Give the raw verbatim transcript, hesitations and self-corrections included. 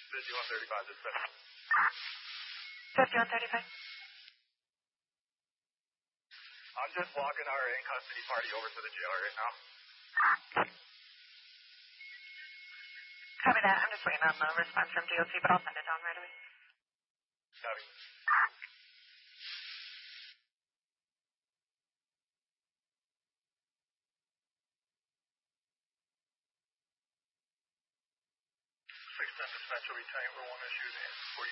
fifty-one thirty-five, this is fifty-one thirty-five. I'm just walking our in-custody party over to the jail right now. Copy that. I'm just waiting on the response from D O C, but I'll send it down right away. Copy. six ten dispatch will be ten, we're one issue.